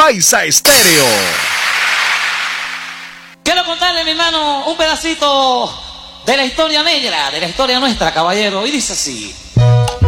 Paisa Estéreo. Quiero contarle, mi hermano, un pedacito de la historia negra, de la historia nuestra, caballero, y dice así.